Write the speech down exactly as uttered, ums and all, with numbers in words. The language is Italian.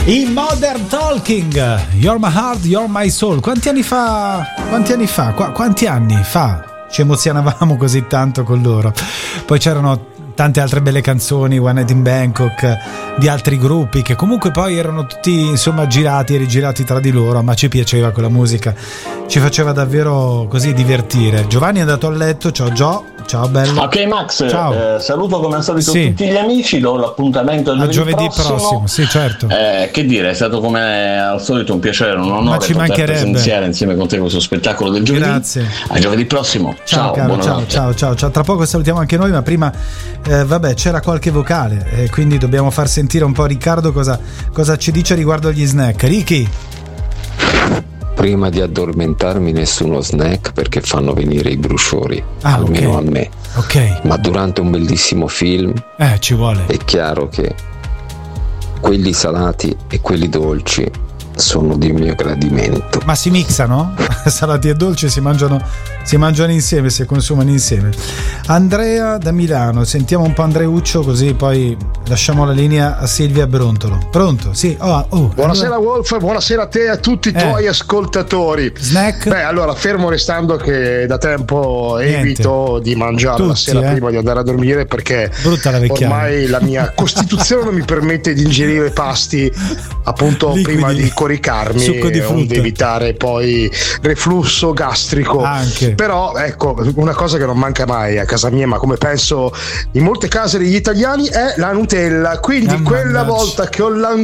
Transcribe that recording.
I Modern Talking, You're My Heart, You're My Soul. Quanti anni fa? Quanti anni fa? Qu- quanti anni fa ci emozionavamo così tanto con loro? Poi c'erano tante altre belle canzoni, One Night in Bangkok, di altri gruppi che comunque poi erano tutti insomma girati e rigirati tra di loro, ma ci piaceva quella musica, ci faceva davvero così divertire. Giovanni è andato a letto, ciao Gio, ciao bello. Ok Max, ciao. Eh, saluto come al solito sì. tutti gli amici, do l'appuntamento a giovedì, a giovedì prossimo. prossimo, sì certo. Eh, che dire, è stato come al solito un piacere, un onore ma ci poter presenziare insieme con te questo spettacolo del giovedì. Grazie. A giovedì prossimo. Ciao, ciao, caro, ciao, ciao, ciao, ciao. Tra poco salutiamo anche noi, ma prima eh, vabbè c'era qualche vocale, eh, quindi dobbiamo far sentire un po' Riccardo cosa, cosa ci dice riguardo agli snack. Ricky. Prima di addormentarmi nessuno snack perché fanno venire i bruciori, ah, almeno okay. a me. Ok. Ma durante un bellissimo film eh, ci vuole. È chiaro che quelli salati e quelli dolci sono di mio gradimento. Ma si mixano? Salati e dolci si mangiano, si mangiano insieme, si consumano insieme. Andrea da Milano, sentiamo un po' Andreuccio così poi lasciamo la linea a Silvia Brontolo. Pronto? Sì. Oh, oh, buonasera allora... Wolf, buonasera a te e a tutti i tuoi eh. ascoltatori. Snack? Beh, allora fermo restando che da tempo Niente. evito di mangiare Tutti, la sera eh? prima di andare a dormire perché brutta la vecchiaia. Ormai la mia costituzione non mi permette di ingerire pasti appunto liquidi. Prima di coricarmi, succo di frutta, onde evitare poi reflusso gastrico. Anche. Però ecco, una cosa che non manca mai a casa mia, ma come penso in molte case degli italiani, è la Nutella. Quindi Mamma quella mia. volta che ho lanciato